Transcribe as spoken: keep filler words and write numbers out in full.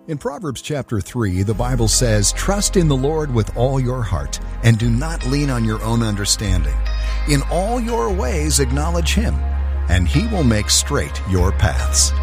In Proverbs chapter three, the Bible says, "Trust in the Lord with all your heart, and do not lean on your own understanding. In all your ways acknowledge Him, and He will make straight your paths."